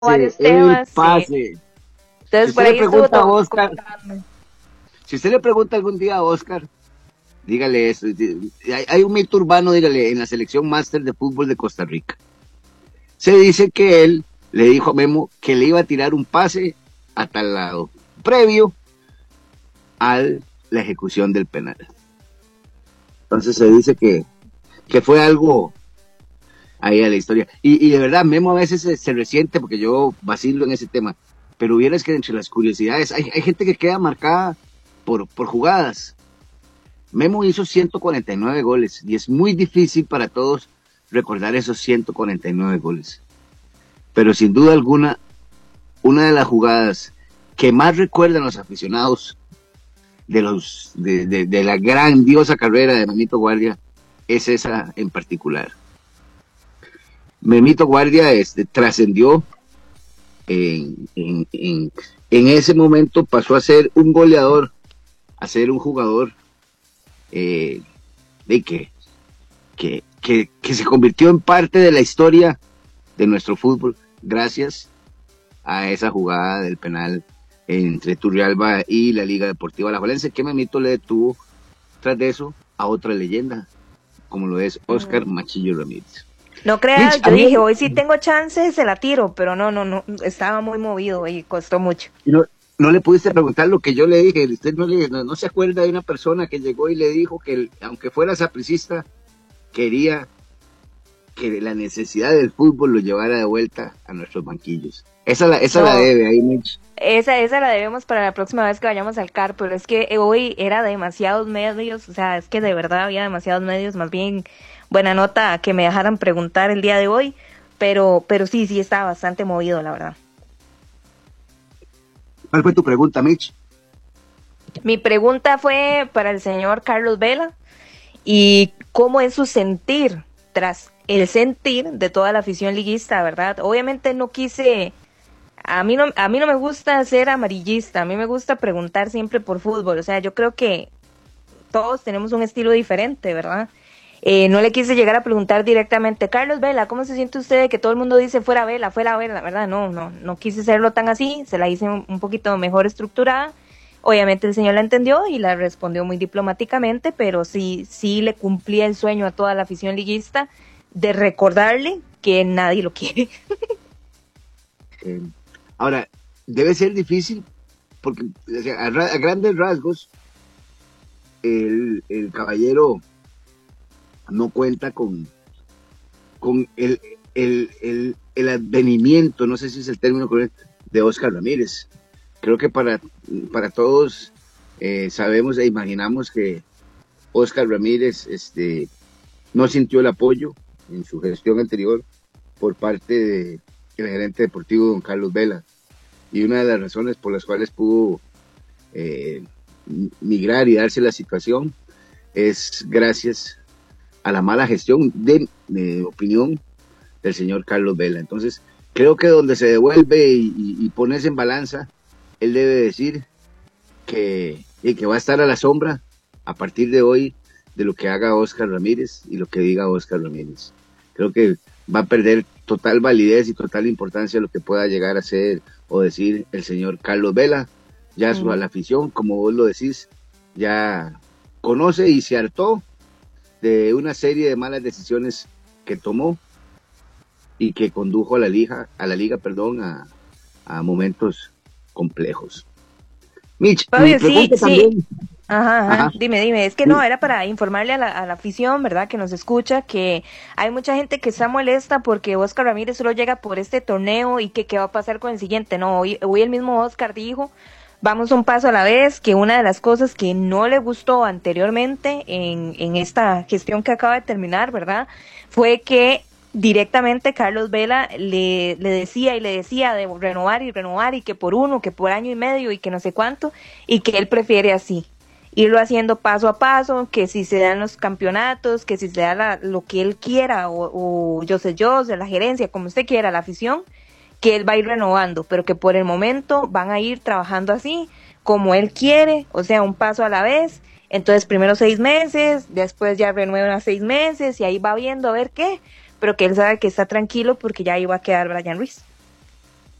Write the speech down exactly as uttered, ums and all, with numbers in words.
varios el temas. pase. Eh, entonces Si por usted le ahí estuvo pregunta a todo Oscar, contando. si usted le pregunta algún día a Oscar, dígale eso. Hay, hay un mito urbano, dígale, en la selección máster de fútbol de Costa Rica. Se dice que él le dijo a Memo que le iba a tirar un pase a tal lado, previo a la ejecución del penal. Entonces se dice que, que fue algo ahí a la historia. Y, y de verdad, Memo a veces se, se resiente porque yo vacilo en ese tema. Pero vieras que entre las curiosidades, hay, hay gente que queda marcada por, por jugadas. Memo hizo ciento cuarenta y nueve goles y es muy difícil para todos recordar esos ciento cuarenta y nueve goles. Pero sin duda alguna, una de las jugadas que más recuerdan los aficionados de, los, de, de, de la grandiosa carrera de Memito Guardia es esa en particular. Memito Guardia este, trascendió en, en, en, en ese momento, pasó a ser un goleador, a ser un jugador eh, de que, que, que, que se convirtió en parte de la historia de nuestro fútbol gracias a esa jugada del penal entre Turrialba y la Liga Deportiva Alajuelense, que Memito le detuvo tras de eso a otra leyenda, como lo es Oscar Mm. Machillo Ramírez. No creas, Mitch, a yo mí, dije, hoy sí tengo chance, se la tiro, pero no, no, no, estaba muy movido y costó mucho. no, no le pudiste preguntar lo que yo le dije, usted no, le, no, no se acuerda de una persona que llegó y le dijo que el, aunque fuera sapricista, quería que la necesidad del fútbol lo llevara de vuelta a nuestros banquillos. Esa la, esa la No, debe ahí, Mitch. esa, esa la debemos para la próxima vez que vayamos al C A R, pero es que hoy era demasiados medios, o sea, es que de verdad había demasiados medios, más bien buena nota que me dejaran preguntar el día de hoy, pero, pero sí, sí estaba bastante movido, la verdad. ¿Cuál fue tu pregunta, Mitch? Mi pregunta fue para el señor Carlos Vela y cómo es su sentir tras el sentir de toda la afición liguista, ¿verdad? Obviamente no quise, a mí no, a mí no me gusta ser amarillista, a mí me gusta preguntar siempre por fútbol, o sea, yo creo que todos tenemos un estilo diferente, ¿verdad? Eh, no le quise llegar a preguntar directamente, Carlos Vela, ¿cómo se siente usted de que todo el mundo dice fuera Vela, fuera Vela, ¿verdad? No, no, no quise hacerlo tan así, se la hice un, un poquito mejor estructurada. Obviamente el señor la entendió y la respondió muy diplomáticamente, pero sí, sí le cumplía el sueño a toda la afición liguista de recordarle que nadie lo quiere. Eh, ahora, debe ser difícil porque o sea, a, a grandes rasgos el, el caballero no cuenta con, con el, el, el, el advenimiento, no sé si es el término correcto, de Oscar Ramírez. Creo que para, para todos eh, sabemos e imaginamos que Oscar Ramírez este, no sintió el apoyo en su gestión anterior por parte de, del gerente deportivo don Carlos Vela. Y una de las razones por las cuales pudo eh, migrar y darse la situación es gracias a la mala gestión de, de opinión del señor Carlos Vela. Entonces, creo que donde se devuelve y, y, y pones en balanza, él debe decir que, y que va a estar a la sombra a partir de hoy de lo que haga Oscar Ramírez y lo que diga Oscar Ramírez. Creo que va a perder total validez y total importancia lo que pueda llegar a ser o decir el señor Carlos Vela. Ya su, a la afición, como vos lo decís, ya conoce y se hartó de una serie de malas decisiones que tomó y que condujo a la liga, a la liga, perdón, a, a momentos complejos. Mitch, mi Fabio, sí, pregunta sí. también. Ajá, ajá, Ajá. dime, dime, es que no, era para informarle a la, a la afición, ¿verdad? Que nos escucha, que hay mucha gente que está molesta porque Oscar Ramírez solo llega por este torneo y que qué va a pasar con el siguiente. No, hoy, hoy el mismo Oscar dijo, vamos un paso a la vez, que una de las cosas que no le gustó anteriormente en, en esta gestión que acaba de terminar, ¿verdad? Fue que directamente Carlos Vela le, le decía y le decía de renovar y renovar y que por uno, que por año y medio y que no sé cuánto, y que él prefiere así, irlo haciendo paso a paso, que si se dan los campeonatos, que si se da la, lo que él quiera, o, o yo sé yo, de la gerencia, como usted quiera, la afición, que él va a ir renovando, pero que por el momento van a ir trabajando así, como él quiere, o sea, un paso a la vez. Entonces primero seis meses, después ya renuevan a seis meses y ahí va viendo a ver qué, pero que él sabe que está tranquilo porque ya iba a quedar Brian Ruiz.